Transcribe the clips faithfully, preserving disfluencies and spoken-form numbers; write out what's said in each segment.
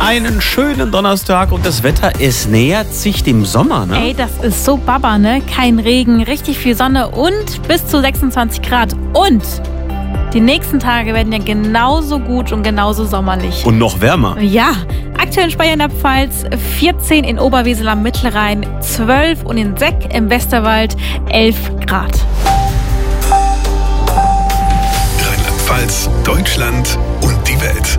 Einen schönen Donnerstag und das Wetter, es nähert sich dem Sommer, ne? Ey, das ist so Baba, ne? Kein Regen, richtig viel Sonne und bis zu sechsundzwanzig Grad. Und die nächsten Tage werden ja genauso gut und genauso sommerlich. Und noch wärmer. Ja, aktuell in Speyer in der Pfalz vierzehn, in Oberwesel am Mittelrhein zwölf und in Seck im Westerwald elf Grad. Rheinland-Pfalz, Deutschland und die Welt.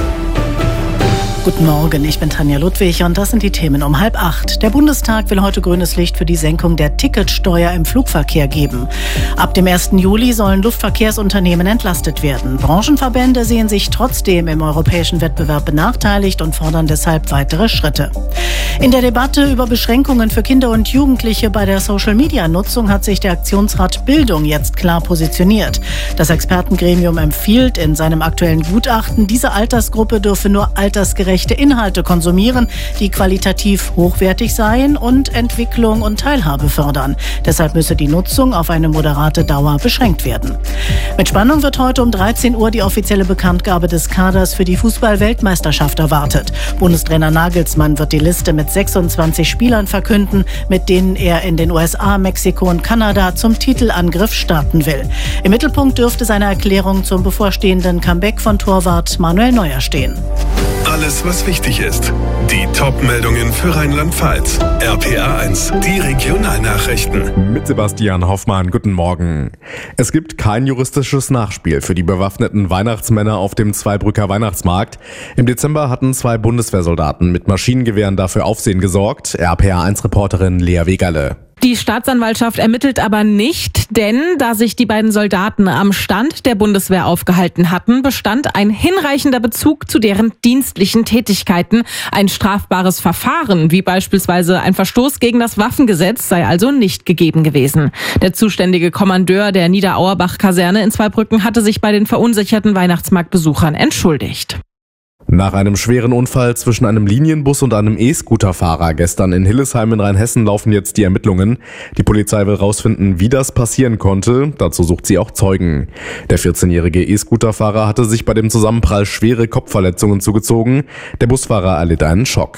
Guten Morgen, ich bin Tanja Ludwig und das sind die Themen um halb acht. Der Bundestag will heute grünes Licht für die Senkung der Ticketsteuer im Flugverkehr geben. Ab dem ersten Juli sollen Luftverkehrsunternehmen entlastet werden. Branchenverbände sehen sich trotzdem im europäischen Wettbewerb benachteiligt und fordern deshalb weitere Schritte. In der Debatte über Beschränkungen für Kinder und Jugendliche bei der Social-Media-Nutzung hat sich der Aktionsrat Bildung jetzt klar positioniert. Das Expertengremium empfiehlt in seinem aktuellen Gutachten, diese Altersgruppe dürfe nur altersgerecht Inhalte konsumieren, die qualitativ hochwertig seien und Entwicklung und Teilhabe fördern. Deshalb müsse die Nutzung auf eine moderate Dauer beschränkt werden. Mit Spannung wird heute um dreizehn Uhr die offizielle Bekanntgabe des Kaders für die Fußball-Weltmeisterschaft erwartet. Bundestrainer Nagelsmann wird die Liste mit sechsundzwanzig Spielern verkünden, mit denen er in den U S A, Mexiko und Kanada zum Titelangriff starten will. Im Mittelpunkt dürfte seine Erklärung zum bevorstehenden Comeback von Torwart Manuel Neuer stehen. Alles, was wichtig ist. Die Top-Meldungen für Rheinland-Pfalz. R P R eins, die Regionalnachrichten. Mit Sebastian Hoffmann, guten Morgen. Es gibt kein juristisches Nachspiel für die bewaffneten Weihnachtsmänner auf dem Zweibrücker Weihnachtsmarkt. Im Dezember hatten zwei Bundeswehrsoldaten mit Maschinengewehren dafür Aufsehen gesorgt. R P R eins Reporterin Lea Wegerle. Die Staatsanwaltschaft ermittelt aber nicht, denn da sich die beiden Soldaten am Stand der Bundeswehr aufgehalten hatten, bestand ein hinreichender Bezug zu deren dienstlichen Tätigkeiten. Ein strafbares Verfahren, wie beispielsweise ein Verstoß gegen das Waffengesetz, sei also nicht gegeben gewesen. Der zuständige Kommandeur der Niederauerbach-Kaserne in Zweibrücken hatte sich bei den verunsicherten Weihnachtsmarktbesuchern entschuldigt. Nach einem schweren Unfall zwischen einem Linienbus und einem E-Scooter-Fahrer gestern in Hillesheim in Rheinhessen laufen jetzt die Ermittlungen. Die Polizei will rausfinden, wie das passieren konnte. Dazu sucht sie auch Zeugen. Der vierzehnjährige E-Scooter-Fahrer hatte sich bei dem Zusammenprall schwere Kopfverletzungen zugezogen. Der Busfahrer erlitt einen Schock.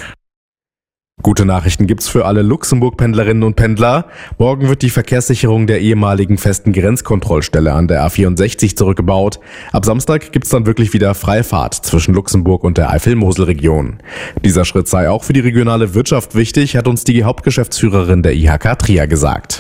Gute Nachrichten gibt's für alle Luxemburg-Pendlerinnen und Pendler. Morgen wird die Verkehrssicherung der ehemaligen festen Grenzkontrollstelle an der A vierundsechzig zurückgebaut. Ab Samstag gibt's dann wirklich wieder Freifahrt zwischen Luxemburg und der Eifel-Mosel-Region. Dieser Schritt sei auch für die regionale Wirtschaft wichtig, hat uns die Hauptgeschäftsführerin der I H K Trier gesagt.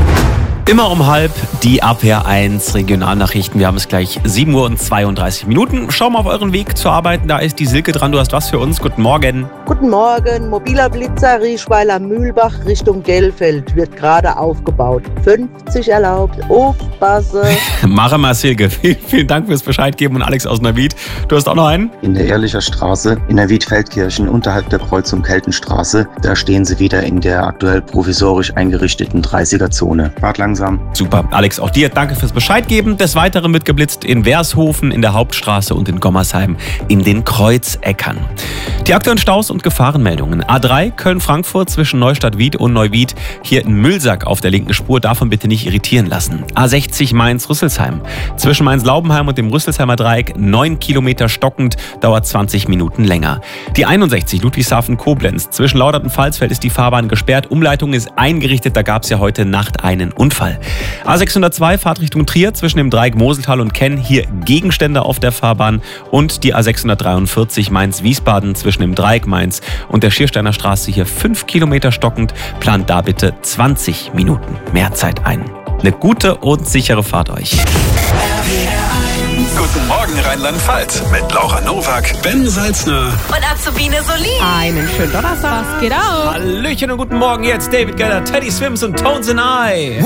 Immer um halb die R P R eins Regionalnachrichten. Wir haben es gleich sieben Uhr und zweiunddreißig Minuten. Schau mal auf euren Weg zur Arbeit. Da ist die Silke dran. Du hast was für uns. Guten Morgen. Guten Morgen. Mobiler Blitzer Rieschweiler-Mühlbach Richtung Gelfeld wird gerade aufgebaut. fünfzig erlaubt. Aufpasse. Mache mal, Silke. Vielen, vielen Dank fürs Bescheid geben. Und Alex aus Neuwied. Du hast auch noch einen? In der Ehrlicher Straße, in Neuwied-Feldkirchen, unterhalb der Kreuzung Keltenstraße. Da stehen sie wieder in der aktuell provisorisch eingerichteten dreißiger-Zone. Fahrt langsam. Super. Alex, auch dir danke fürs Bescheid geben. Des Weiteren wird geblitzt in Wershofen, in der Hauptstraße und in Gommersheim in den Kreuzeckern. Die aktuellen Staus und Gefahrenmeldungen. A drei Köln-Frankfurt zwischen Neustadt-Wied und Neuwied. Hier in Müllsack auf der linken Spur. Davon bitte nicht irritieren lassen. A sechzig Mainz-Rüsselsheim. Zwischen Mainz-Laubenheim und dem Rüsselsheimer Dreieck neun Kilometer stockend. Dauert zwanzig Minuten länger. Die einundsechzig Ludwigshafen-Koblenz. Zwischen Laudert und Pfalzfeld ist die Fahrbahn gesperrt. Umleitung ist eingerichtet. Da gab es ja heute Nacht einen Unfall. A sechshundertzwei Fahrtrichtung Trier zwischen dem Dreieck Moseltal und Kenn. Hier Gegenstände auf der Fahrbahn. Und die A sechshundertdreiundvierzig Mainz-Wiesbaden zwischen dem Dreieck Mainz und der Schiersteiner Straße. Hier fünf Kilometer stockend. Plant da bitte zwanzig Minuten mehr Zeit ein. Eine gute und sichere Fahrt euch. Guten Morgen Rheinland-Pfalz mit Laura Nowak, Ben Salzner und Azubine Solin. Einen schönen Donnerstag. Was geht auf? Hallöchen und guten Morgen jetzt. David Guetta, Teddy Swims und Tones and I.